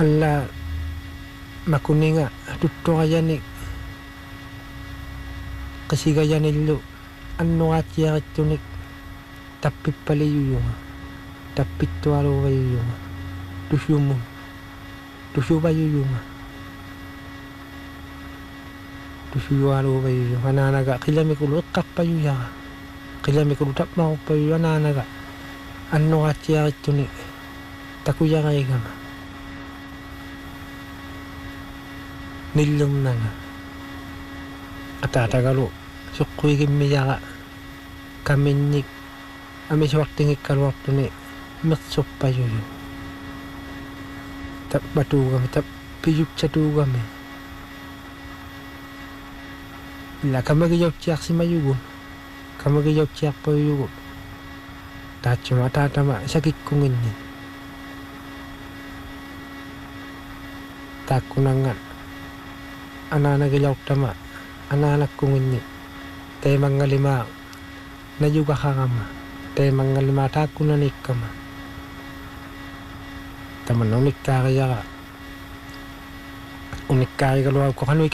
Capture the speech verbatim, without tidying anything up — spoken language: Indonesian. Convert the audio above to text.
alla makuninga tutto kayani kasigayanillo anno atiyarittunik tappippaliyuyunga tappittualuuvayuyunga tusyumun tusyuvayuyunga tusyualuuvayuyunga ananaga qilamikulu iqqarpayuyaga qilamikulu tapmaquppayuya ananaga anno atiyarittunik takuyagaigama nillernanga atatagalu suqquigimmiyaga kaminnik amisuartingikkaluartuni mersorpayuyu tappatuugami tappiyutsatuugami illa kamagiyautsiarsimayugun kamagiyautsiarpayuyugu taatsuma taatama sakikkunginni taakkunangan ananagilaurtama ananakkunginni teemangalima najugaqaqama teemangalima taakkunanikkama tamanna unikkaariyaqa unikkaarigaluaqu qanu